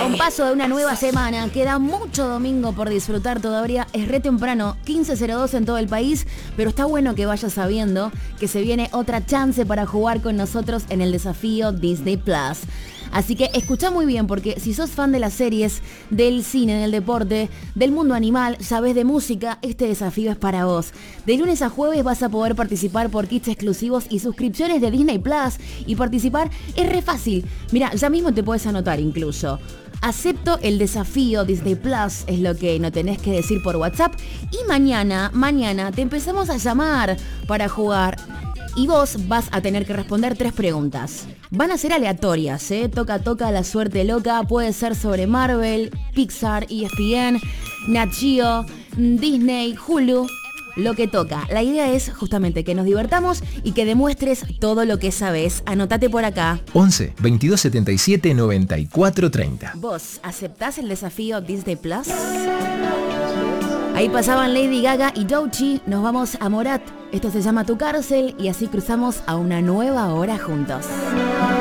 Un paso de una nueva semana, queda mucho domingo por disfrutar todavía, es re temprano, 15:02 en todo el país, pero está bueno que vayas sabiendo que se viene otra chance para jugar con nosotros en el desafío Disney Plus. Así que escuchá muy bien, porque si sos fan de las series, del cine, del deporte, del mundo animal, sabés de música, este desafío es para vos. De lunes a jueves vas a poder participar por kits exclusivos y suscripciones de Disney Plus. Y participar es re fácil. Mira, ya mismo te puedes anotar incluso. Acepto el desafío Disney Plus, es lo que no tenés que decir por WhatsApp. Y mañana te empezamos a llamar para jugar. Y vos vas a tener que responder 3 preguntas. Van a ser aleatorias, Toca la suerte loca. Puede ser sobre Marvel, Pixar, ESPN, Nat Geo, Disney, Hulu. Lo que toca. La idea es justamente que nos divertamos y que demuestres todo lo que sabes. Anotate por acá. 11 22 77 94 30. ¿Vos aceptás el desafío Disney Plus? Ahí pasaban Lady Gaga y Doechii. Nos vamos a Morat. Esto se llama Tu Cárcel y así cruzamos a una nueva hora juntos.